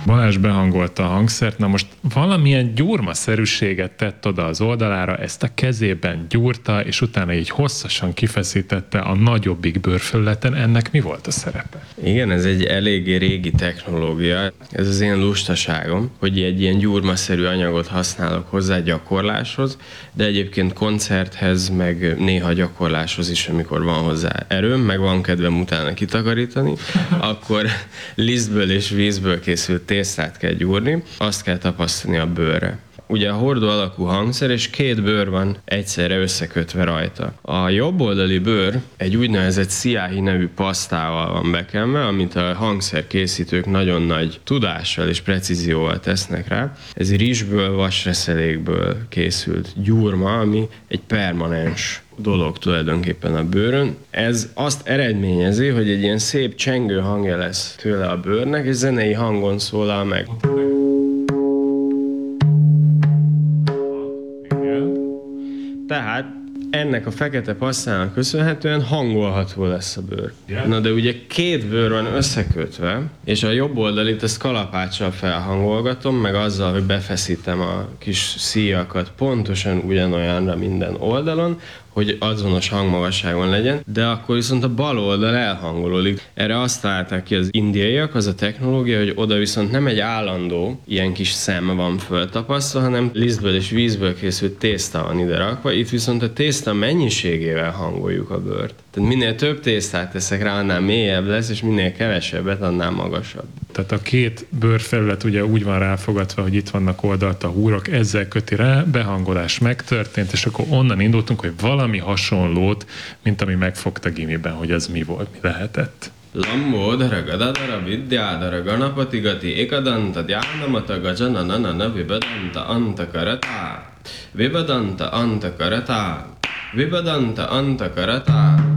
Balázs behangolta a hangszert, na most valamilyen gyurmaszerűséget tett oda az oldalára, ezt a kezében gyúrta, és utána így hosszasan kifeszítette a nagyobbik bőrfelületen. Ennek mi volt a szerepe? Igen, ez egy eléggé régi technológia. Ez az én lustaságom, hogy egy ilyen gyurmaszerű anyagot használok hozzá gyakorláshoz, de egyébként koncerthez, meg néha gyakorláshoz is, amikor van hozzá erőm, meg van kedvem utána kitakarítani, akkor lisztből és vízből készült tésztát kell gyúrni, azt kell tapasztani a bőrre. Ugye a hordó alakú hangszer, és 2 bőr van egyszerre összekötve rajta. A jobb oldali bőr egy úgynevezett sziáhi nevű pasztával van bekenve, amit a hangszerkészítők nagyon nagy tudással és precízióval tesznek rá. Ez rizsből, vasreszelékből készült gyúrma, ami egy permanens dolog tulajdonképpen a bőrön. Ez azt eredményezi, hogy egy ilyen szép csengő hangja lesz tőle a bőrnek, és zenei hangon szólal meg. Tehát ennek a fekete pasztának köszönhetően hangolható lesz a bőr. Na de ugye 2 bőr van összekötve, és a jobb oldalit ezt kalapáccsal felhangolgatom, meg azzal, hogy befeszítem a kis szíjakat pontosan ugyanolyanra minden oldalon, hogy azonos hangmagasságon legyen, de akkor viszont a bal oldal elhangolódik. Erre azt találták ki az indiaiak, az a technológia, hogy oda viszont nem egy állandó ilyen kis szem van föltapasztva, hanem lisztből és vízből készült tészta van ide rakva, itt viszont a tészta mennyiségével hangoljuk a bőrt. Tehát minél több tésztát teszek rá, annál mélyebb lesz, és minél kevesebbet, annál magasabb. Tehát a 2 bőrfelület ugye úgy van ráfogatva, hogy itt vannak oldalt a húrok, ezzel köti rá, behangolás megtörtént, és akkor onnan indultunk, hogy valami hasonlót, mint ami megfogta gimiben, hogy az mi volt, mi lehetett. Lambodhara gadadhara vidyádhara ganapatigati ekadanta dhyánamata gajananana vibadanta antakarata vibadanta antakarata vibadanta antakarata.